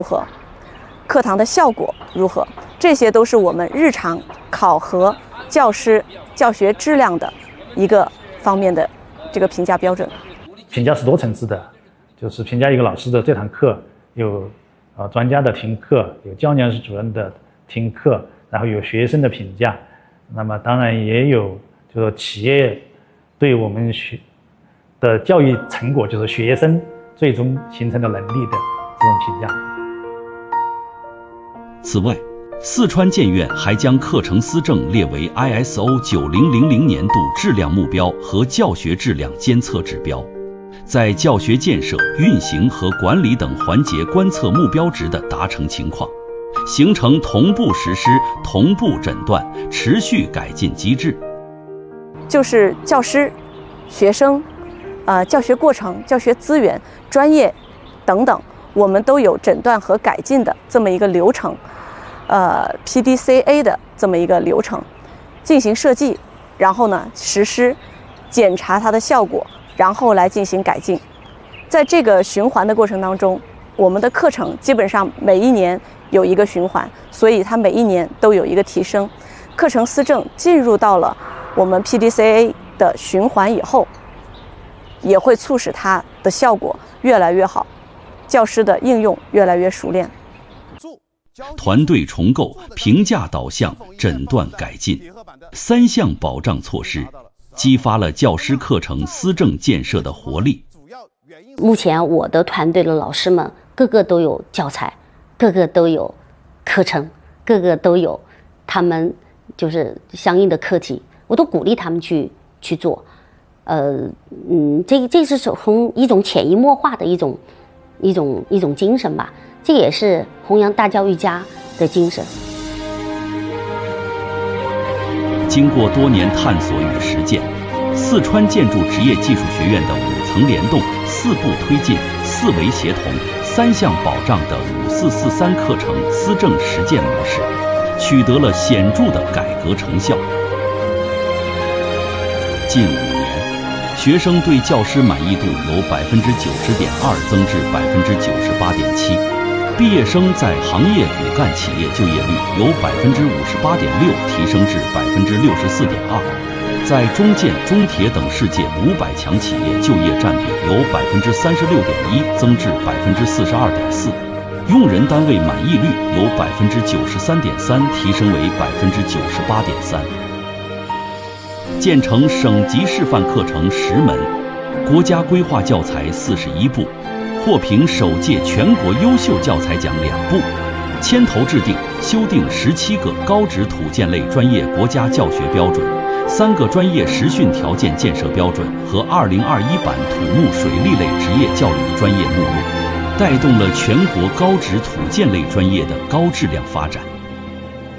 如何，课堂的效果如何，这些都是我们日常考核教师教学质量的一个方面的这个评价标准。 评价是多层次的，就是评价一个老师的这堂课有专家的听课，有教研室主任的听课，然后有学生的评价，那么当然也有就是企业对我们的教育成果，就是学生最终形成的能力的这种评价。 此外，四川建院还将课程思政列为 ISO 9000年度质量目标和教学质量监测指标，在教学建设、运行和管理等环节观测目标值的达成情况，形成同步实施、同步诊断、持续改进机制。 就是教师、学生、教学过程、教学资源、专业等等，我们都有诊断和改进的这么一个流程。PDCA 的这么一个流程进行设计，然后呢实施，检查它的效果，然后来进行改进。在这个循环的过程当中，我们的课程基本上每一年有一个循环，所以它每一年都有一个提升。课程思政进入到了我们 PDCA 的循环以后，也会促使它的效果越来越好，教师的应用越来越熟练。 团队重构、评价导向、诊断改进3项保障措施，激发了教师课程思政建设的活力。 目前我的团队的老师们个个都有教材，个个都有课程，个个都有他们就是相应的课题，我都鼓励他们去做。这是从一种潜移默化的一种精神吧。这也是弘扬大教育家的精神。 经过多年探索与实践，四川建筑职业技术学院的5层联动、4步推进、4维协同、3项保障的5443课程思政实践模式，取得了显著的改革成效。近5年，学生对教师满意度由90.2%增至98.7%。毕业生在行业骨干企业就业率由58.6%提升至64.2%，在中建、中铁等世界500强企业就业占比由36.1%增至42.4%，用人单位满意率由93.3%提升为98.3%。建成省级示范课程10门，国家规划教材41部。获评首届全国优秀教材奖2部，牵头制定、修订17个高职土建类专业国家教学标准，3个专业实训条件建设标准和2021版土木水利类职业教育专业目录，带动了全国高职土建类专业的高质量发展。